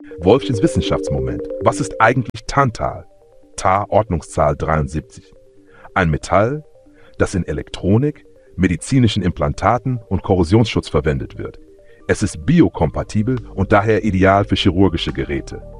Wolffchens Wissenschaftsmoment. Was ist eigentlich Tantal? Ta Ordnungszahl 73. Ein Metall, das in Elektronik, medizinischen Implantaten und Korrosionsschutz verwendet wird. Es ist biokompatibel und daher ideal für chirurgische Geräte.